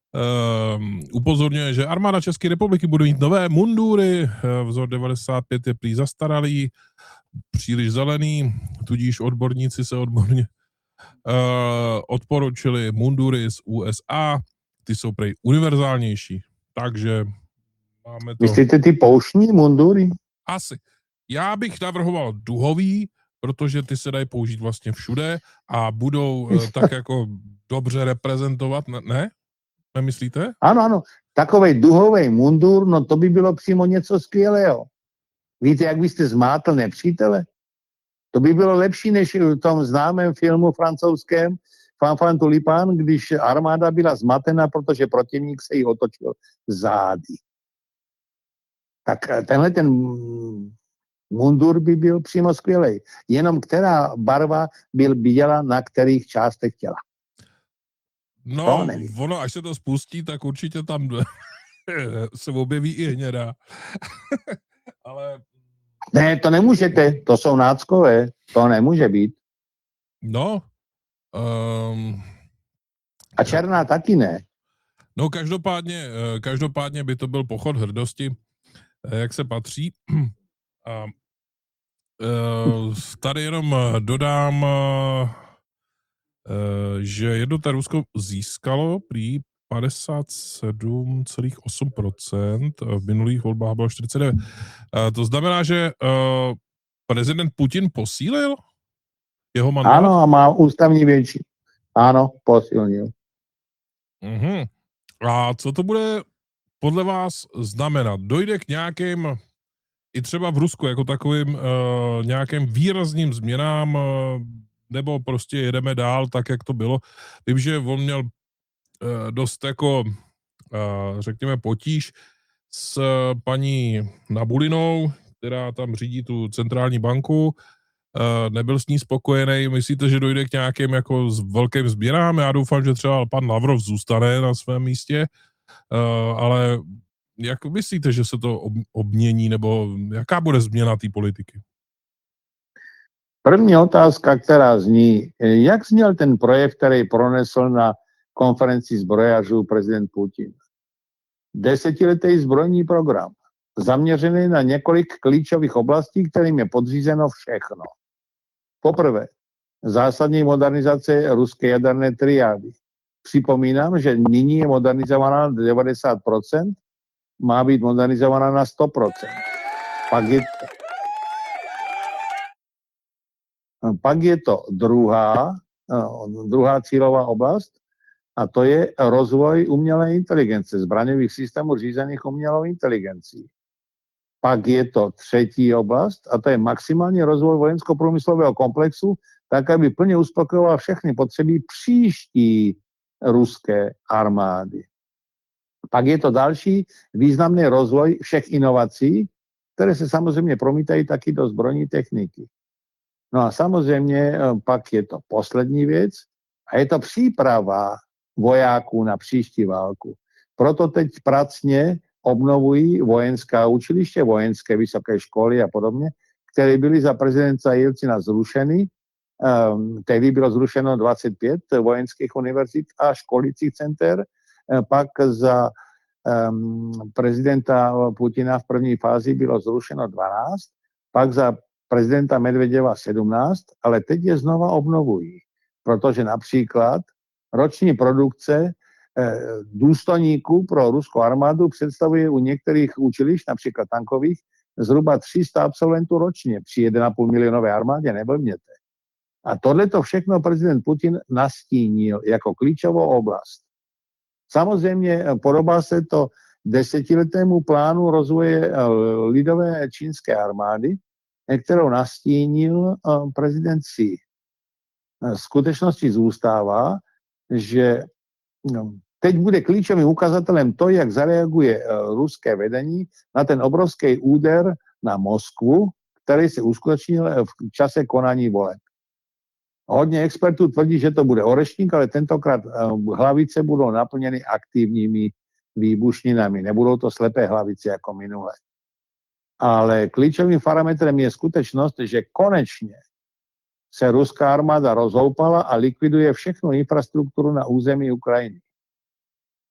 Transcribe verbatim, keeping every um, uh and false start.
Um, upozorňuje, že armáda České republiky bude mít nové mundury, vzor devadesát pět je prý zastaralý, příliš zelený, tudíž odborníci se odborně uh, odporučili mundury z U S A, ty jsou prej univerzálnější, takže máme to... Myslíte ty pouštní mundury? Asi. Já bych navrhoval duhový, protože ty se dají použít vlastně všude a budou uh, tak jako dobře reprezentovat, ne? ne? Nemyslíte? Ano, ano. Takovej duhovej mundur, no to by bylo přímo něco skvělého. Víte, jak byste zmátl nepřítele? To by bylo lepší, než v tom známém filmu francouzském Fanfan Tulipán, když armáda byla zmatena, protože protivník se jí otočil zády. Tak tenhle ten mundur by byl přímo skvělej. Jenom která barva byl bílá na kterých částech těla. No, ono, až se to spustí, tak určitě tam se objeví i hnědá. Ale... Ne, to nemůžete, to jsou náckové, to nemůže být. No. Um... A černá taky ne. No, každopádně, každopádně by to byl pochod hrdosti, jak se patří. A tady jenom dodám, že jednota Rusko získalo prý padesát sedm celá osm procent, v minulých volbách bylo čtyřicet devět. To znamená, že prezident Putin posílil jeho mandát? Ano, a má ústavní většinu. Ano, posílil. Uhum. A co to bude podle vás znamenat? Dojde k nějakým, i třeba v Rusku, jako takovým uh, nějakým výrazným změnám, uh, nebo prostě jedeme dál tak, jak to bylo? Vím, že on měl uh, dost jako, uh, řekněme, potíž s uh, paní Nabulinou, která tam řídí tu centrální banku, uh, nebyl s ní spokojený. Myslíte, že dojde k nějakým jako velkým změnám? Já doufám, že třeba pan Lavrov zůstane na svém místě, uh, ale jak myslíte, že se to obmění, nebo jaká bude změna té politiky? První otázka, která zní, jak zněl ten projev, který pronesl na konferenci zbrojařů prezident Putin? Desetiletý zbrojní program, zaměřený na několik klíčových oblastí, kterým je podřízeno všechno. Poprvé, zásadní modernizace ruské jaderné triády. Připomínám, že nyní je modernizovaná na devadesát procent, má být modernizovaná na sto procent. Pak je, pak je to druhá, druhá cílová oblast a to je rozvoj umělé inteligence, zbraňových systémů řízených umělou inteligencí. Pak je to třetí oblast a to je maximální rozvoj vojensko-průmyslového komplexu, tak, aby plně uspokojoval všechny potřeby příští ruské armády. Pak je to další významný rozvoj všech inovací, které se samozřejmě promítají taky do zbrojní techniky. No a samozřejmě pak je to poslední věc a je to příprava vojáků na příští válku. Proto teď pracně obnovují vojenská učiliště, vojenské vysoké školy a podobně, které byly za prezidenta Jelcina zrušeny. Um, tehdy bylo zrušeno dvacet pět vojenských univerzit a školicích center. Pak za um, prezidenta Putina v první fázi bylo zrušeno dvanáct, pak za prezidenta Medvedeva sedmnáct, ale teď je znova obnovují, protože například roční produkce eh, důstojníků pro ruskou armádu představuje u některých učilišť, například tankových, zhruba tři sta absolventů ročně při jedna a půl milionové armádě, neblbněte. A tohleto všechno prezident Putin nastínil jako klíčovou oblast. Samozřejmě podobá se to desetiletému plánu rozvoje lidové čínské armády, kterou nastínil prezident Xi. Skutečností zůstává, že teď bude klíčovým ukazatelem to, jak zareaguje ruské vedení na ten obrovský úder na Moskvu, který se uskutečnil v čase konání voleb. Hodně expertů tvrdí, že to bude orešník, ale tentokrát hlavice budou naplněny aktivními výbušninami. Nebudou to slepé hlavice jako minule. Ale klíčovým parametrem je skutečnost, že konečně se ruská armáda rozhoupala a likviduje všechnu infrastrukturu na území Ukrajiny.